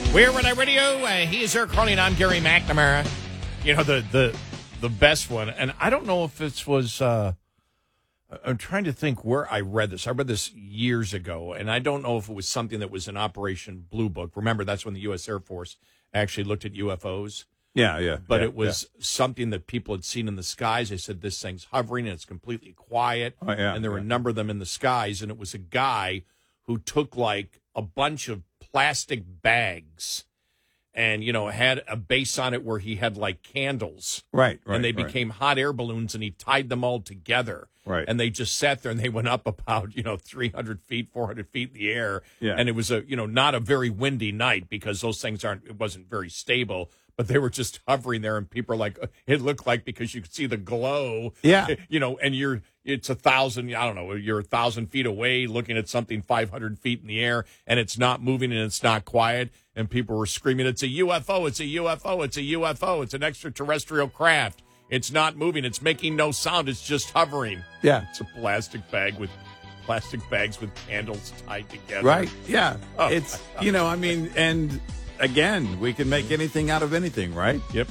We're Red Eye Radio. He is Eric Carney, and I'm Gary McNamara. You know, the best one. And I don't know if this was, I'm trying to think where I read this. I read this years ago, and I don't know if it was something that was in Operation Blue Book. Remember, that's when the U.S. Air Force actually looked at UFOs. Yeah. But it was something that people had seen in the skies. They said, this thing's hovering, and it's completely quiet. And there were a number of them in the skies, and it was a guy who took, like, a bunch of plastic bags and, you know, had a base on it where he had, like, candles. Right. And they became hot air balloons, and he tied them all together. Right. And they just sat there, and they went up about, 300 feet, 400 feet in the air. Yeah. And it was not a very windy night because those things it wasn't very stable. But they were just hovering there, and people are like, it looked like, because you could see the glow. Yeah. And it's 1,000, I don't know, you're 1,000 feet away looking at something 500 feet in the air, and it's not moving and it's not quiet. And people were screaming, it's a UFO, it's a UFO, it's a UFO, it's an extraterrestrial craft. It's not moving, it's making no sound, it's just hovering. Yeah. It's a plastic bags with candles tied together. Right. Yeah. Oh, it's, and again, we can make anything out of anything, right? Yep.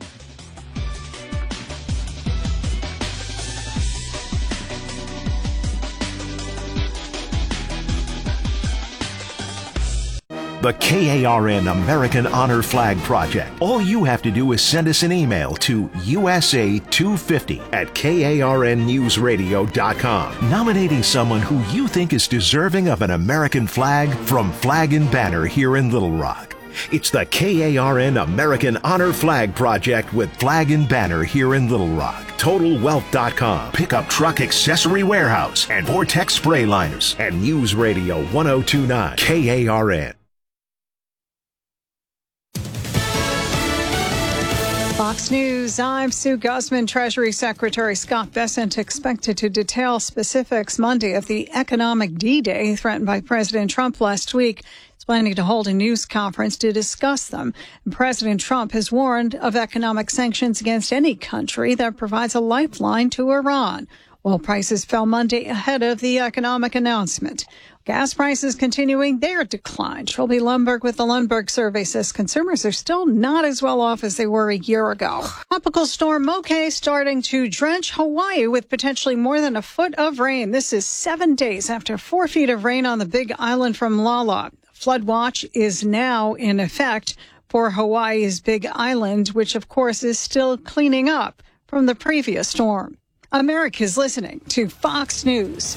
The KARN American Honor Flag Project. All you have to do is send us an email to USA250@KARNnewsradio.com, nominating someone who you think is deserving of an American flag from Flag and Banner here in Little Rock. It's the KARN American Honor Flag Project with Flag and Banner here in Little Rock. TotalWealth.com, Pickup Truck Accessory Warehouse, and Vortex Spray Liners, and News Radio 1029 KARN. Fox News, I'm Sue Guzman. Treasury Secretary Scott Bessent expected to detail specifics Monday of the economic D-Day threatened by President Trump last week. He's planning to hold a news conference to discuss them. And President Trump has warned of economic sanctions against any country that provides a lifeline to Iran. Oil prices fell Monday ahead of the economic announcement. Gas prices continuing their decline. Shelby Lundberg with the Lundberg survey says consumers are still not as well off as they were a year ago. Tropical storm Moke starting to drench Hawaii with potentially more than a foot of rain. This is 7 days after 4 feet of rain on the Big Island from Lala. Flood watch is now in effect for Hawaii's Big Island, which of course is still cleaning up from the previous storm. America's listening to Fox News.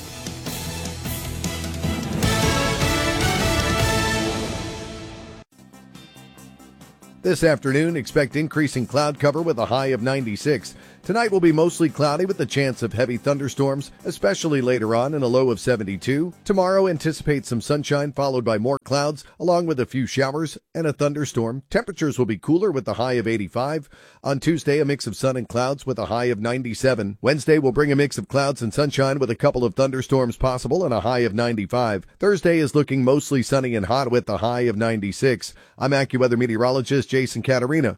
This afternoon, expect increasing cloud cover with a high of 96. Tonight will be mostly cloudy with the chance of heavy thunderstorms, especially later on, and a low of 72. Tomorrow, anticipate some sunshine followed by more clouds, along with a few showers and a thunderstorm. Temperatures will be cooler with a high of 85. On Tuesday, a mix of sun and clouds with a high of 97. Wednesday will bring a mix of clouds and sunshine with a couple of thunderstorms possible and a high of 95. Thursday is looking mostly sunny and hot with a high of 96. I'm AccuWeather meteorologist Jason Caterina.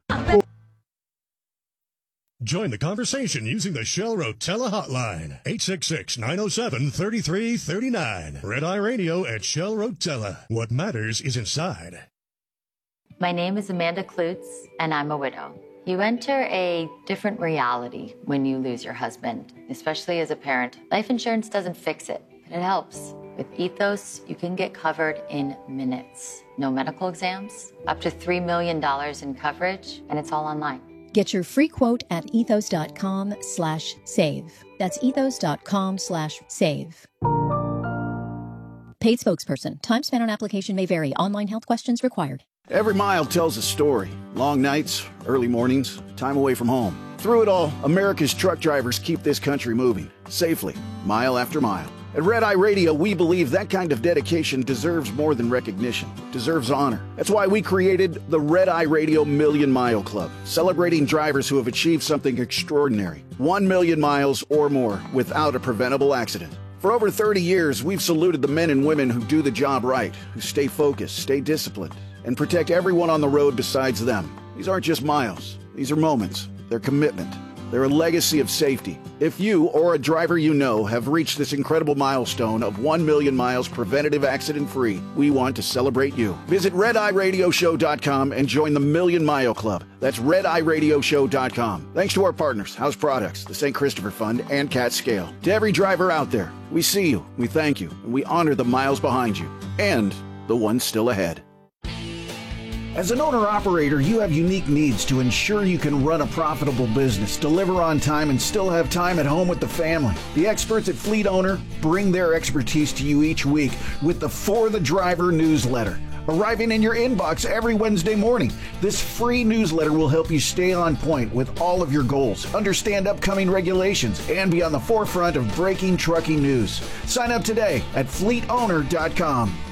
Join the conversation using the Shell Rotella hotline, 866-907-3339. Red Eye Radio at Shell Rotella. What matters is inside. My name is Amanda Klutz, and I'm a widow. You enter a different reality when you lose your husband, especially as a parent. Life insurance doesn't fix it, but it helps. With Ethos, you can get covered in minutes. No medical exams, up to $3 million in coverage, and it's all online. Get your free quote at ethos.com/save. That's ethos.com/save. Paid spokesperson. Time spent on application may vary. Online health questions required. Every mile tells a story. Long nights, early mornings, time away from home. Through it all, America's truck drivers keep this country moving, safely, mile after mile. At Red Eye Radio, we believe that kind of dedication deserves more than recognition, deserves honor. That's why we created the Red Eye Radio Million Mile Club, celebrating drivers who have achieved something extraordinary. 1 million miles or more without a preventable accident. For over 30 years, we've saluted the men and women who do the job right, who stay focused, stay disciplined, and protect everyone on the road besides them. These aren't just miles. These are moments. They're commitment. They're a legacy of safety. If you or a driver you know have reached this incredible milestone of 1 million miles preventative accident-free, we want to celebrate you. Visit RedEyeRadioShow.com and join the Million Mile Club. That's RedEyeRadioShow.com. Thanks to our partners, House Products, the St. Christopher Fund, and Cat Scale. To every driver out there, we see you, we thank you, and we honor the miles behind you, and the ones still ahead. As an owner-operator, you have unique needs to ensure you can run a profitable business, deliver on time, and still have time at home with the family. The experts at Fleet Owner bring their expertise to you each week with the For the Driver newsletter, arriving in your inbox every Wednesday morning. This free newsletter will help you stay on point with all of your goals, understand upcoming regulations, and be on the forefront of breaking trucking news. Sign up today at fleetowner.com.